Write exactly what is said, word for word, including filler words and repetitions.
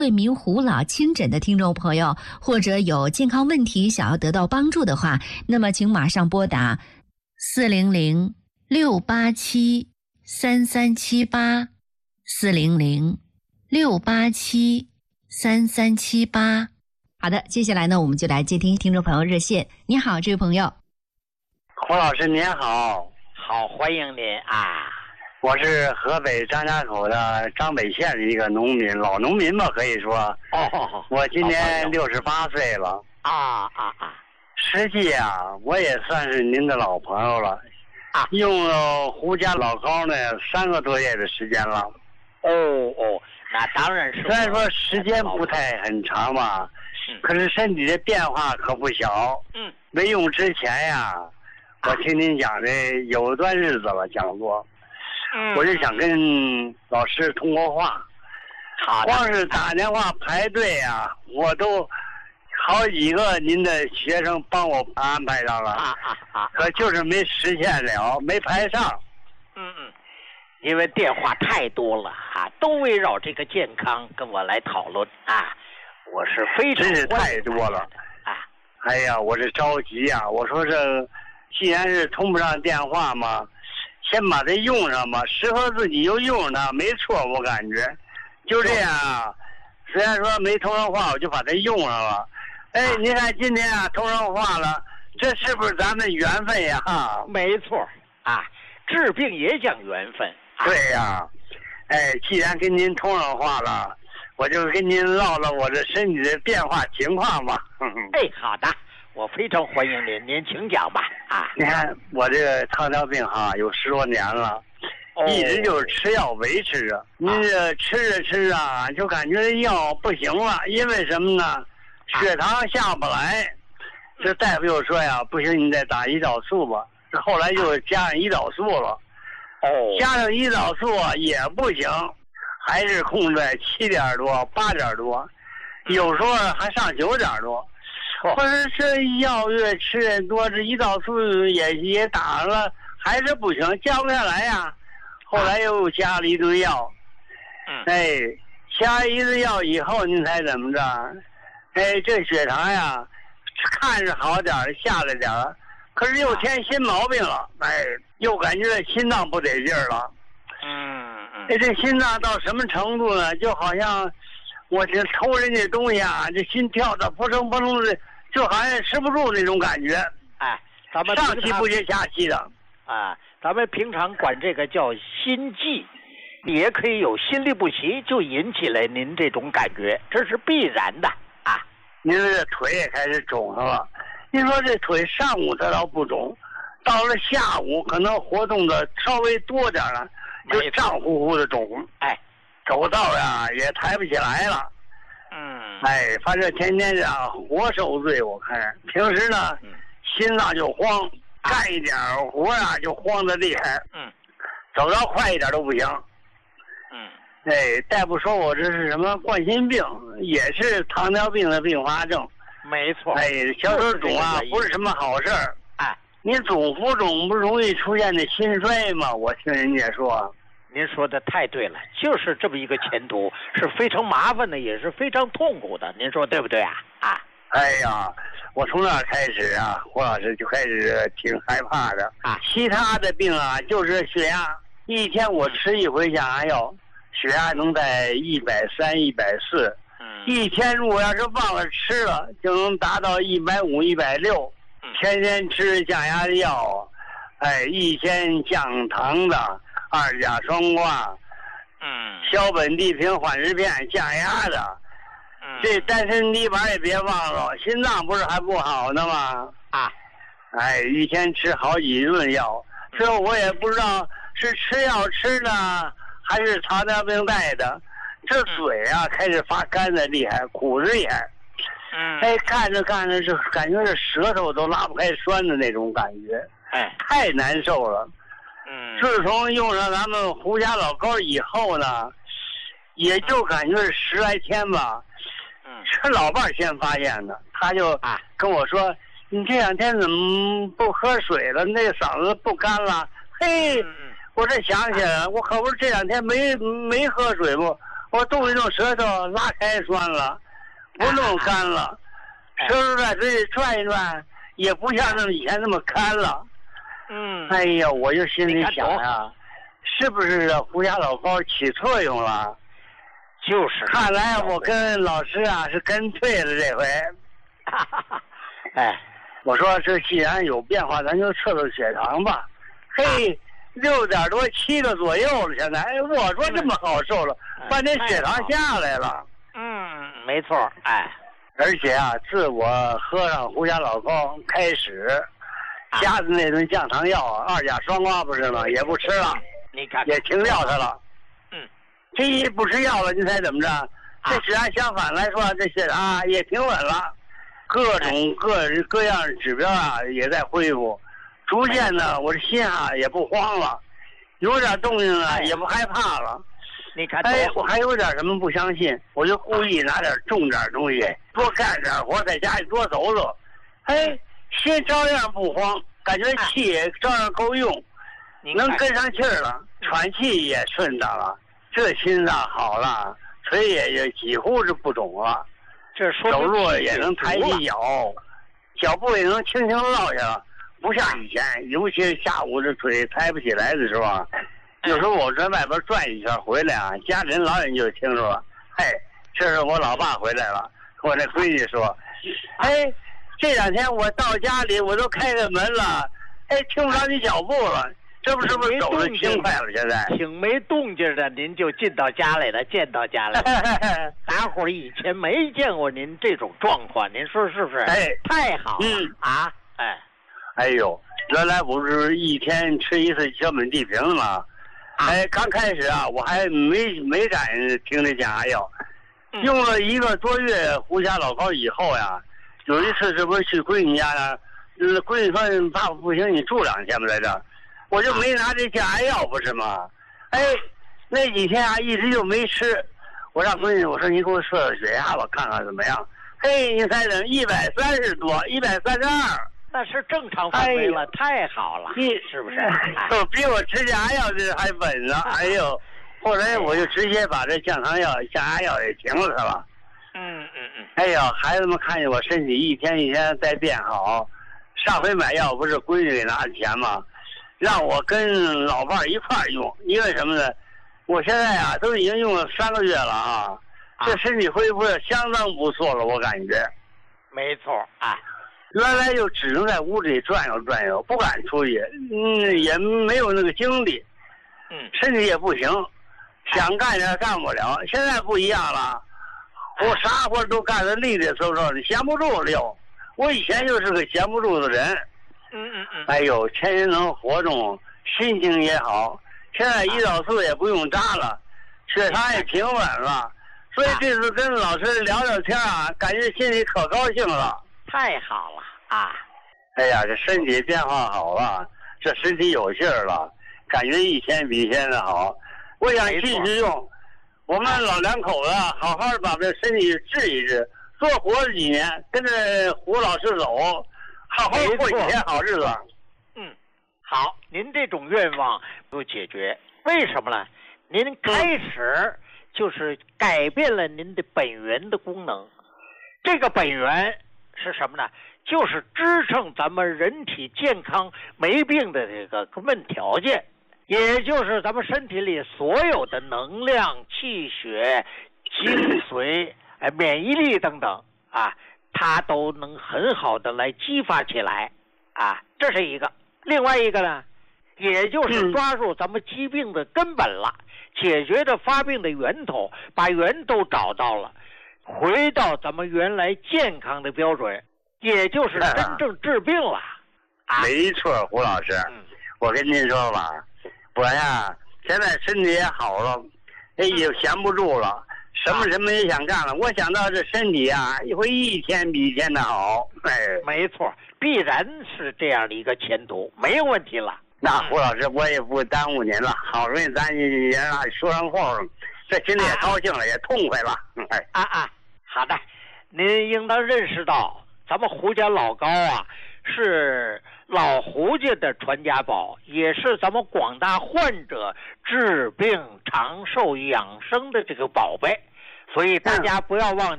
为民胡老亲诊的听众朋友，或者有健康问题想要得到帮助的话，那么请马上拨打四零零六八七三三七八四零零六八七三三七八。好的，接下来呢，我们就来接听听众朋友热线。你好，这位朋友。 胡老师您好。 好，欢迎您啊。 我是河北张家口的张北县的一个农民，老农民吧，可以说。 哦， 我今年六十八岁了。 啊啊啊！ 实际啊，我也算是您的老朋友了。 啊， 用了胡家老膏呢，三个多月的时间了。 哦哦，那当然是。 虽然说时间不太很长吧， 嗯、 可是身体的变化可不小。 嗯。 没用之前呀，我听您讲的有一段日子了，讲座。 嗯， 我就想跟老师通过话， 好， 光是打电话排队啊，我都好几个您的学生帮我安排上了， 啊啊啊！ 可就是没实现了，没排上。 嗯嗯，因为电话太多了啊，都围绕这个健康跟我来讨论啊，我是非常真是太多了啊！ 哎呀，我是着急呀、啊！我说这既然是通不上电话嘛。先把它用上吧，适合自己就用它，没错，我感觉就这样啊。虽然说没通上话，我就把它用上了。哎，您看今天啊通上话了，这是不是咱们缘分呀？ 没错啊，治病也讲缘分。 啊、对呀，哎，既然跟您通上话了，我就跟您唠唠我这身体的变化情况吧。 哎，好的。我非常欢迎您，您请讲吧。啊， 你看我这个糖尿病哈，有十多年了，哦、一直就是吃药维持着。您这吃着吃着啊，就感觉药不行了，因为什么呢？血糖下不来。啊、这大夫又说呀，不行，你再打胰岛素吧。这后来就加上胰岛素了。 哦， 加上胰岛素也不行，还是控在七点多、八点多，有时候还上九点多。或者是药越吃越多，这胰岛素也也打了，还是不行，降不下来呀。后来又加了一堆药， 嗯， 哎，加一堆药以后，您猜怎么着？哎，这血糖呀，看着好点儿，下来点儿，可是又添新毛病了，哎，又感觉心脏不得劲儿了。 嗯嗯， 哎，这心脏到什么程度呢？就好像我这偷人家东西啊，这心跳的扑通扑通的。就好像吃不住那种感觉， 哎，咱们上气不接下气的啊。咱们平常管这个叫心悸，也可以有心律不齐，就引起来您这种感觉，这是必然的啊。 您这腿也开始肿上了，您说这腿上午它倒不肿，到了下午可能活动的稍微多点了，就胀乎乎的肿， 哎， 走道呀也抬不起来了。 嗯， 哎，反正天天这样活受罪，我看平时呢， 嗯、 心脏就慌，干一点活啊就慌得厉害， 嗯， 走得快一点都不行， 嗯， 哎，大夫说我这是什么冠心病，也是糖尿病的并发症， 没错， 哎，小手肿啊不是什么好事儿， 哎， 你总浮肿不容易出现的心衰吗？我听人家说。 您说的太对了，就是这么一个前途，是非常麻烦的，也是非常痛苦的。您说对不对啊？啊！ 哎呀，我从那开始啊，胡老师就开始挺害怕的啊。 其他的病啊，就是血压，一天我吃一回降压药，血压能在一百三、一百四。 嗯。 一天如果要是忘了吃了，就能达到一百五、一百六。天天吃降压的药，哎，一天降糖的。二甲双胍， 嗯， 硝苯地平缓释片降压的， 嗯， 这丹参泥丸也别忘了，心脏不是还不好呢吗？ 啊， 哎，一天吃好几顿药，这我也不知道是吃药吃的还是糖尿病带的，这嘴啊开始发干的厉害，苦的厉害， 嗯， 哎，干着干着就感觉这舌头都拉不开栓的那种感觉， 哎， 太难受了。 嗯， 自从用上咱们胡家老膏以后呢，也就感觉是十来天吧。 嗯， 是老伴儿先发现的，他就啊跟我说：“你这两天怎么不喝水了？那嗓子不干了？”嘿， 嗯、 我这想起来了，我可不是这两天没没喝水不？ 我动一动舌头，拉开栓了，不弄干了，舌头在嘴里转一转，也不像那么以前那么干了。 嗯， 哎呀，我就心里想呀，是不是胡家老高起作用了？ 就是， 看来我跟老师啊是跟对了这回。 哎， 我说这既然有变化，咱就测测血糖吧。嘿，六点多七个左右了，现在哎，我说这么好受了，半天血糖下来了。 嗯，没错，哎， 而且啊，自我喝上胡家老高开始，加的那顿降糖药啊，二甲双胍不是吗？也不吃了， 你看也停掉它了。 嗯， 这一不吃药了，您猜怎么着？这自然相反来说，这血糖也平稳了，各种各各样指标啊也在恢复。逐渐呢，我这心啊也不慌了，有点动静啊也不害怕了。 你看， 哎，我还有点什么不相信，我就故意拿点重点东西，多干点活，在家里多走走。哎，心照样不慌，感觉气也照样够用，能跟上气儿了，喘气也顺当了，这心脏好了，腿也也几乎是不肿了， 这说走路也能抬起脚，脚步也能轻轻落下了。不像以前，尤其是下午这腿抬不起来的时候啊，有时候我在外边转一圈回来啊，家里人老远就听说了，嘿，这是我老爸回来了。我那闺女说，哎，这两天我到家里我都开开门了，哎，听不着你脚步了，这不是不是走得轻快了？现在挺没动静的，您就进到家来了，见到家来了。大伙儿以前没见过您这种状况，您说是不是？ 哎， 太好了、 嗯、 啊！哎。 哎呦，原来不是一天吃一次小本地平吗？哎，刚开始啊，我还没没敢听这降压药，用了一个多月胡家老高以后呀，有一次这不是去闺女家呢，闺女说爸爸不行，你住两天吧在这，我就没拿这降压药不是吗？哎，那几天啊一直就没吃，我让闺女我说你给我测测血压吧，看看怎么样。嘿，你猜怎一百三十多，一百三十二。 那是正常范围了、哎，太好了，是不是？ 都比我吃降压药这还稳了。哎呦，后来我就直接把这降糖药、降压药也停了它了。 嗯嗯嗯。 哎呀，孩子们看见我身体一天一天在变好。上回买药不是闺女给拿的钱吗？让我跟老伴一块用，因为什么呢？我现在啊都已经用了三个月了啊，这身体恢复的相当不错了，我感觉。 没错啊。 原来就只能在屋里转悠转悠，不敢出去，嗯，也没有那个精力， 嗯， 身体也不行，想干点干不了。现在不一样了，我啥活都干得利利索索的，闲不住了又。我以前就是个闲不住的人， 嗯嗯嗯。 哎呦，天天能活动，心情也好。现在胰岛素也不用扎了，血糖也平稳了，所以这次跟老师聊聊天啊，感觉心里可高兴了。 太好了啊！ 哎呀，这身体变化好了，这身体有劲儿了，感觉一天比一天的好。我想继续用，我们老两口子好好的把这身体治一治，多活了几年，跟着胡老师走，好好过几天好日子。 嗯，好，您这种愿望不解决，为什么呢？您开始就是改变了您的本源的功能，这个本源是什么呢？就是支撑咱们人体健康没病的这个根本条件，也就是咱们身体里所有的能量、气血、精髓、哎免疫力等等啊，它都能很好的来激发起来啊，这是一个。另外一个呢，也就是抓住咱们疾病的根本了，解决这发病的源头，把源头找到了，回到咱们原来健康的标准，也就是真正治病了。啊、 没错，胡老师、嗯，我跟您说吧，我呀现在身体也好了，哎也闲不住了，什么什么也想干了。我想到这身体啊，会一天比一天的好。哎， 没错，必然是这样的一个前途，没有问题了。 那胡老师，我也不耽误您了，好容易咱也说上话，这心里也高兴了，啊、也痛快了。哎， 啊啊，好的，您应当认识到，咱们胡家老高啊，是老胡家的传家宝，也是咱们广大患者治病长寿养生的这个宝贝，所以大家不要忘记。